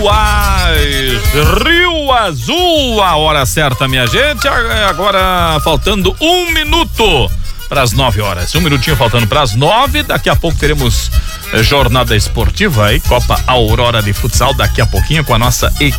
Rio Azul, a hora certa, minha gente. Agora faltando 1 minuto para as 9 horas. 1 minutinho faltando para as 9. Daqui a pouco teremos jornada esportiva aí, Copa Aurora de Futsal, daqui a pouquinho com a nossa equipe.